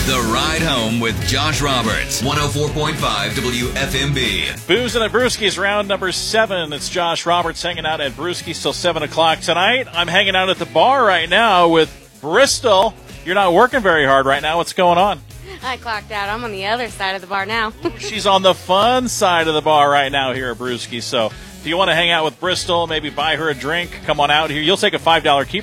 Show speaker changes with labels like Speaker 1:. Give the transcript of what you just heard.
Speaker 1: The Ride Home with Josh Roberts, 104.5 WFMB.
Speaker 2: Boozin' at Brewski's round number 7. It's Josh Roberts hanging out at Brewski's till 7 o'clock tonight. I'm hanging out at the bar right now with Bristol. You're not working very hard right now. What's going on?
Speaker 3: I clocked out. I'm on the other side of the bar now.
Speaker 2: She's on the fun side of the bar right now here at Brewski's. So if you want to hang out with Bristol, maybe buy her a drink, come on out here. You'll take a $5 keep